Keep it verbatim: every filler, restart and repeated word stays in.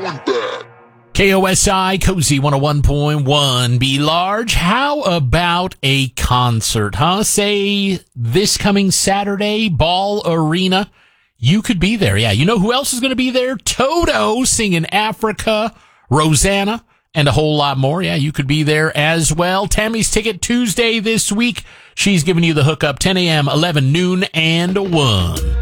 K O S I, Cozy one oh one point one, Be Large. How about a concert, huh? Say this coming Saturday, Ball Arena. You could be there. Yeah, you know who else is going to be there? Toto singing Africa, Rosanna, and a whole lot more. Yeah, you could be there as well. Tammy's Ticket Tuesday this week. She's giving you the hookup ten a.m., eleven, noon, and one.